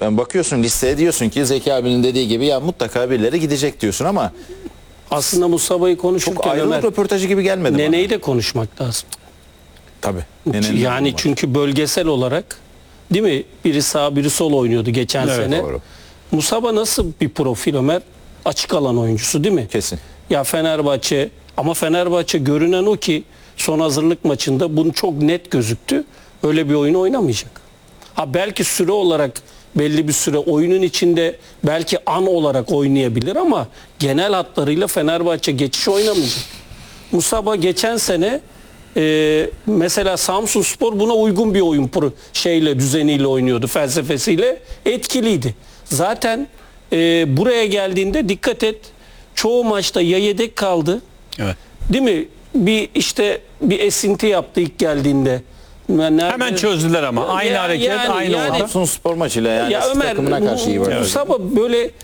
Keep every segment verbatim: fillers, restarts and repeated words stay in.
Yani bakıyorsun listeye diyorsun ki Zeki abinin dediği gibi ya mutlaka birileri gidecek diyorsun ama Aslında Musaba'yı konuşurken çok ayrılık Ömer, röportajı gibi gelmedi Nene'yi bana. de konuşmak lazım. Tabii. Yani çünkü bölgesel olarak değil mi? Biri sağ biri sol oynuyordu geçen Evet, sene. doğru. Musaba nasıl bir profil Ömer? Açık alan oyuncusu değil mi? Kesin. Ya Fenerbahçe ama Fenerbahçe görünen o ki son hazırlık maçında bunu çok net gözüktü. Öyle bir oyun oynamayacak. Ha belki süre olarak belli bir süre oyunun içinde belki an olarak oynayabilir ama genel hatlarıyla Fenerbahçe geçiş oynamayacak. Musaba geçen sene e, mesela Samsunspor buna uygun bir oyun pro, şeyle düzeniyle oynuyordu, felsefesiyle etkiliydi. Zaten e, buraya geldiğinde dikkat et, çoğu maçta ya yedek kaldı. Evet. Değil mi? Bir işte bir esinti yaptı ilk geldiğinde. Nerede? Hemen çözdüler ama. Aynı Ya- hareket, yani- aynı yani- ortam. Samsun Spor maçıyla yani Ya Ömer, takımına karşı iyi var. Musaba böyle e,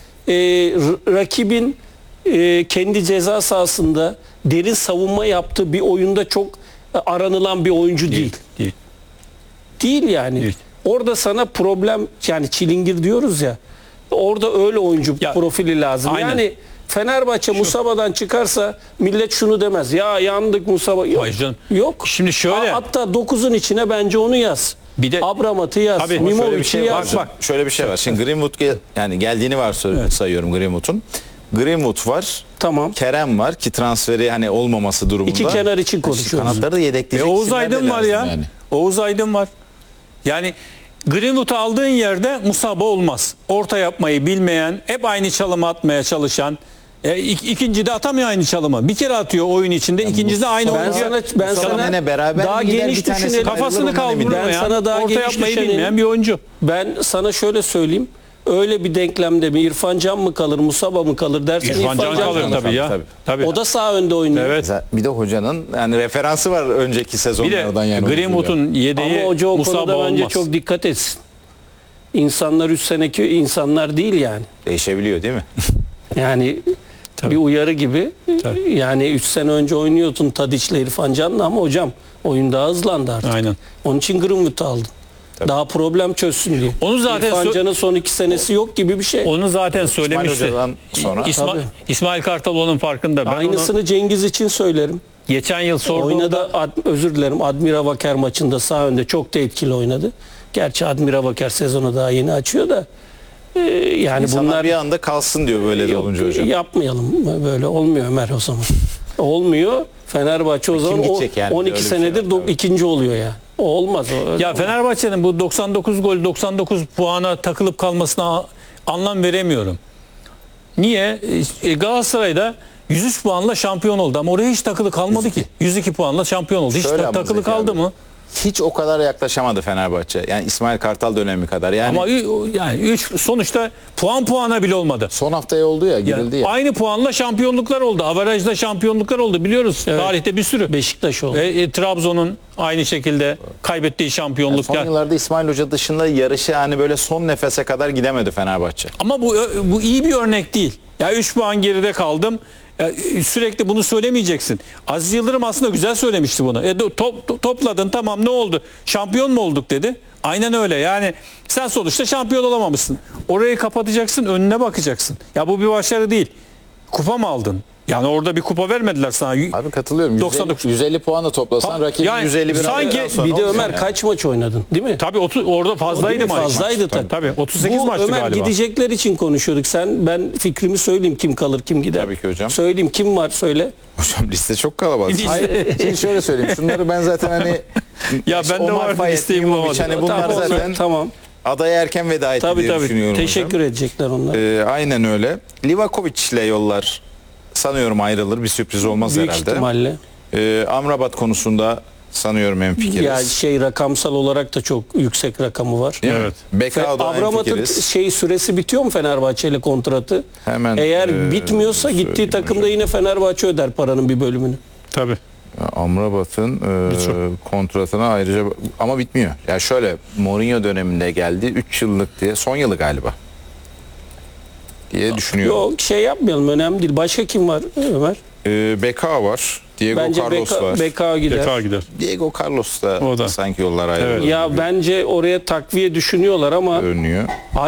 r- rakibin e, kendi ceza sahasında derin savunma yaptığı bir oyunda çok e, aranılan bir oyuncu değil. Değil. Değil yani. Değil. Orada sana problem, yani çilingir diyoruz ya. Orada öyle oyuncu Ya, profili lazım. aynen. Yani Fenerbahçe Musaba'dan çıkarsa millet şunu demez. Ya yandık Musaba. Yok. Hayır canım. Yok. Şimdi şöyle. Ha- Hatta dokuzun içine bence onu yaz. Bir de- Abramat'ı yaz. Tabii, ama şöyle Şöyle bir Mimovic'i şey var. yaz. Bak, Şöyle bir şey var. Şimdi Greenwood gel- yani geldiğini var sayıyorum Greenwood'un. Greenwood var. Tamam. Kerem var ki transferi hani olmaması durumunda. İki kenar için İşte konuşuyoruz. Kanatları da E, yedekleyecek. Oğuz isimler de Aydın var lazım ya. yani. Oğuz Aydın var. Yani Greenwood'u aldığın yerde Musaba olmaz. Orta yapmayı bilmeyen, hep aynı çalımı atmaya çalışan, e, ik, ikinci de atamıyor aynı çalımı. Bir kere atıyor oyun içinde, ikinci de aynı Ben oyuncu. sana ben Mustafa sana Nene beraber daha gider, geniş bir tanesi düşünelim. ayrılır, Kafasını ondan eminim. kaldırmayan, Ben sana daha orta geniş yapmayı düşünelim. bilmeyen bir oyuncu. Ben sana şöyle söyleyeyim. Öyle bir denklemde mi İrfan Can mı kalır, Musaba mı kalır dersen İrfan Can kalır Can tabii ya. tabii. Tabii. O da sağ önde oynuyor. Evet. Bir de hocanın yani referansı var önceki Bir de sezonlardan yani. Greenwood'un yedeği Ama hoca o Musaba konuda bence olmaz. çok dikkat etsin. İnsanlar üç seneki insanlar değil yani. Değişebiliyor değil mi? Yani bir uyarı gibi. Tabii. Yani üç sene önce oynuyordun Tadiç'le İrfan Can'la ama hocam oyun daha hızlandı artık. Aynen. Onun için Greenwood'u aldın. Daha problem çözsün diye. Onu zaten İrfan sö- Can'ın son iki senesi yok gibi bir şey. Onu zaten söylemişti. Hoca'dan sonra. İsma- Tabii. İsmail Kartal onun farkında. Ben Aynısını onu Cengiz için söylerim. geçen yıl sorduğumda Oynadı, Ad- özür dilerim, Admira Vaker maçında sağ önde çok da etkili oynadı. Gerçi Admira Vaker sezonu daha yeni açıyor da e, yani İnsanlar bunlar bir anda kalsın diyor böyle de yok, olunca hocam. yapmayalım, böyle olmuyor Ömer o zaman. Olmuyor. Fenerbahçe o Kim zaman o, gidecek yani? on Öyle iki bir şey senedir var, do- tabii. ikinci oluyor yani. O olmaz. O, öyle ya olmaz. Fenerbahçe'nin bu doksan dokuz gol doksan dokuz puana takılıp kalmasına a- anlam veremiyorum. Niye? E, Galatasaray'da yüz üç puanla şampiyon oldu ama oraya hiç takılı kalmadı ki. yüz iki puanla şampiyon oldu. Hiç Şöyle ta- ama takılı Zeki kaldı abi, mı? Hiç o kadar yaklaşamadı Fenerbahçe. Yani İsmail Kartal dönemi kadar. Yani Ama ü- o- yani üç sonuçta puan puana bile olmadı. son haftaya oldu ya, Yani girildi ya. aynı puanla şampiyonluklar oldu. Averajda şampiyonluklar oldu biliyoruz. Tarihte bir sürü. Beşiktaş oldu. E, e, Trabzon'un aynı şekilde kaybettiği Son şampiyonluklar. yıllarda İsmail Hoca dışında yarışı hani böyle son nefese kadar gidemedi Fenerbahçe. Ama bu bu iyi bir örnek değil. Ya üç puan geride kaldım. Ya, sürekli bunu söylemeyeceksin. Aziz Yıldırım aslında güzel söylemişti bunu. E, to- top, topladın tamam ne oldu? Şampiyon mu olduk dedi. Aynen öyle. Yani sen sonuçta şampiyon olamamışsın. Orayı kapatacaksın, önüne bakacaksın. Ya bu bir başarı değil. Kupa mı aldın? Yani orada bir kupa vermediler sana. Abi katılıyorum. doksan yüz elli, dokuz. yüz elli puan da toplasan Ha, rakibin yani yüz elli bir sanki aldıktan sonra Bir de olmuyor Ömer yani. kaç maç oynadın değil mi? Tabii otuz, orada fazlaydı maç. Fazlaydı tabii. Tabii otuz sekiz Bu maçtı Ömer galiba. gidecekler için konuşuyorduk. Sen ben fikrimi söyleyeyim, kim kalır kim gider. Tabii ki hocam. Söyleyeyim, kim var söyle. Hocam liste çok kalabalık. Liste- Hayır, şimdi şöyle söyleyeyim. Şunları ben zaten hani Ya işte ben de Omar var Fayet, listeyi Mimovic, bulamadım. hani bunlar Tamam, zaten tamam. adaya erken veda etti Tabii diye tabii. düşünüyorum Teşekkür hocam. edecekler onlar. Ee, aynen öyle. Livakovic ile yollar sanıyorum ayrılır. Bir sürpriz olmaz Büyük herhalde. ihtimalle. Ee, Amrabat konusunda sanıyorum hemfikiriz. Ya şey rakamsal olarak da çok yüksek rakamı var. Değil mi? Evet. Bekao'da Avramat'ın hemfikiriz. şey süresi bitiyor mu Fenerbahçe ile kontratı? Hemen, Eğer e, bitmiyorsa gittiği söyleyeyim takımda hocam. yine Fenerbahçe öder paranın bir bölümünü. Tabii. Amrabat'ın e, kontratına ayrıca ama bitmiyor. Ya şöyle Mourinho döneminde geldi üç yıllık diye son yılı galiba diye düşünüyorum. Yok şey yapmayalım, önemli değil. Başka kim var Ömer? E, Bekao var. Diego Bence Carlos Beka, var. Beka gider. Tekrar gider. Diego Carlos da, O da. sanki yollar ayrılıyor. Evet. Ya bence oraya takviye düşünüyorlar ama Görünüyor.